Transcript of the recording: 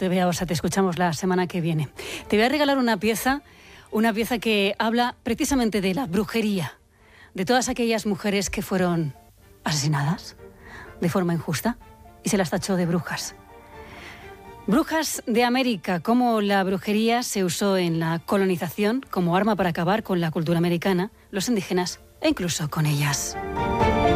te vea, o sea, te escuchamos la semana que viene. Te voy a regalar una pieza que habla precisamente de la brujería, de todas aquellas mujeres que fueron asesinadas de forma injusta y se las tachó de brujas. Brujas de América, cómo la brujería se usó en la colonización como arma para acabar con la cultura americana, los indígenas e incluso con ellas.